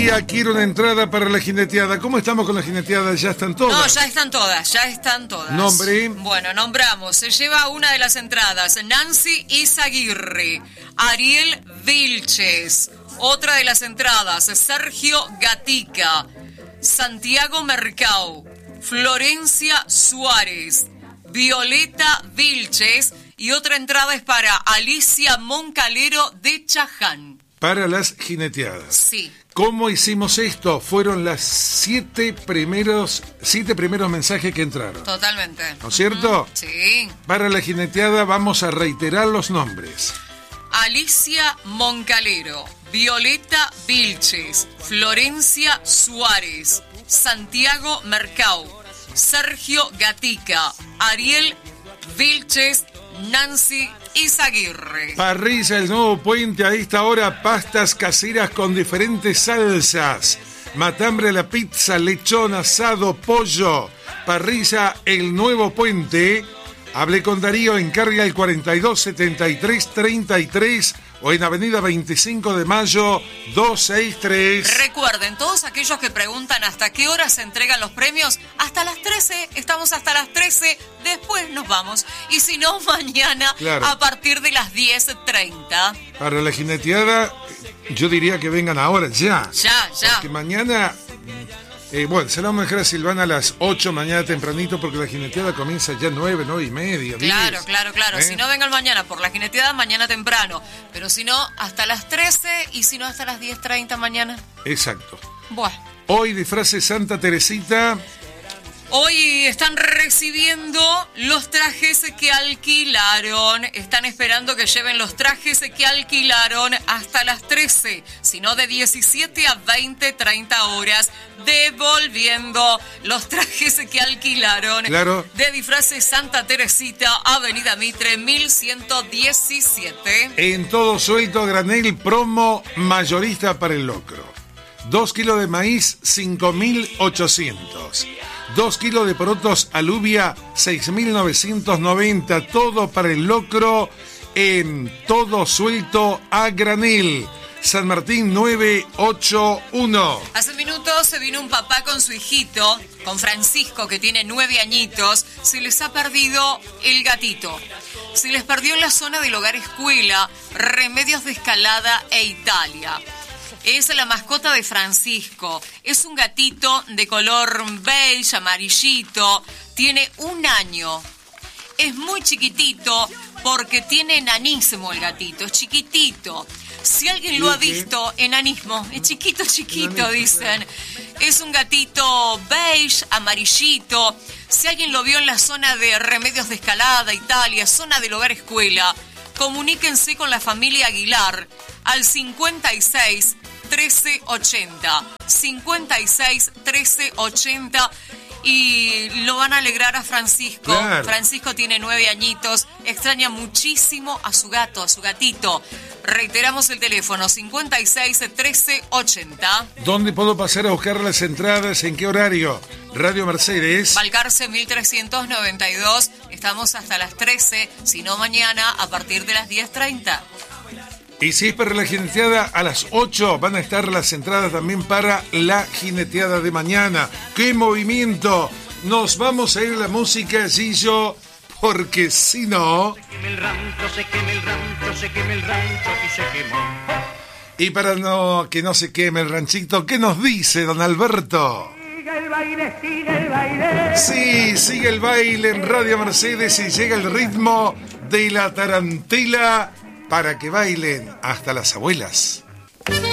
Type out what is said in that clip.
día, quiero una entrada para la jineteada. ¿Cómo estamos con la jineteada? ¿Ya están todas? No, ya están todas. ¿Nombre? Bueno, nombramos. Se lleva una de las entradas Nancy Izaguirre, Ariel Vilches. Otra de las entradas Sergio Gatica, Santiago Mercau, Florencia Suárez, Violeta Vilches. Y otra entrada es para Alicia Moncalero de Chaján. Para las jineteadas. Sí. ¿Cómo hicimos esto? Fueron las 7 primeros mensajes que entraron. Totalmente. ¿No es cierto? Sí. Para la jineteada vamos a reiterar los nombres. Alicia Moncalero, Violeta Vilches, Florencia Suárez, Santiago Mercau, Sergio Gatica, Ariel Vilches, Nancy Izaguirre. Parrilla El Nuevo Puente, a esta hora pastas caseras con diferentes salsas. Matambre a la pizza, lechón, asado, pollo. Parrilla El Nuevo Puente. Hablé con Darío, encarga el 427333 o en Avenida 25 de Mayo 263. Recuerden, todos aquellos que preguntan hasta qué hora se entregan los premios, hasta las 13, estamos hasta las 13, después nos vamos. Y si no, mañana claro, a partir de las 10:30. Para la jineteada, yo diría que vengan ahora, ya. Ya. Porque mañana... bueno, se la vamos a dejar a Silvana a las 8 mañana tempranito porque la jineteada comienza ya 9:30. Claro. 10. Si no vengan mañana por la jineteada, mañana temprano. Pero si no, hasta las 13 y si no, hasta las 10:30 mañana. Exacto. Bueno. Hoy disfraces Santa Teresita. Hoy están recibiendo los trajes que alquilaron. Están esperando que lleven los trajes que alquilaron hasta las 13. Si no, de 17 a 20:30 horas, devolviendo los trajes que alquilaron. Claro. De disfraces Santa Teresita, Avenida Mitre, 1117. En todo suelto a granel, promo mayorista para el locro. 2 kilos de maíz, 5.800. 2 kilos de porotos alubia, 6.990. Todo para el locro en todo suelto a granel. San Martín 981. Hace minutos se vino un papá con su hijito, con Francisco, que tiene 9 añitos. Se les ha perdido el gatito. Se les perdió en la zona del hogar escuela, Remedios de Escalada e Italia. Es la mascota de Francisco. Es un gatito de color beige, amarillito. Tiene 1 año. Es muy chiquitito porque tiene enanismo el gatito. Es chiquitito. Si alguien lo ha visto, enanismo. Es chiquito, dicen. Es un gatito beige, amarillito. Si alguien lo vio en la zona de Remedios de Escalada, Italia, zona del hogar escuela, comuníquense con la familia Aguilar al 56 1380. 56 1380 y lo van a alegrar a Francisco. Claro. Francisco tiene 9 añitos, extraña muchísimo a su gatito. Reiteramos el teléfono 56 1380. ¿Dónde puedo pasar a buscar las entradas? ¿En qué horario? Radio Mercedes. Balcarce 1392. Estamos hasta las 13, si no mañana a partir de las 10:30. Y si es para la jineteada, a las 8 van a estar las entradas también para la jineteada de mañana. ¡Qué movimiento! Nos vamos a ir a la música, Gillo, porque si no... Se queme el rancho y se quemó. Y para que no se queme el ranchito, ¿qué nos dice don Alberto? Sigue el baile. Sí, sigue el baile en Radio Mercedes y llega el ritmo de la tarantela para que bailen hasta las abuelas.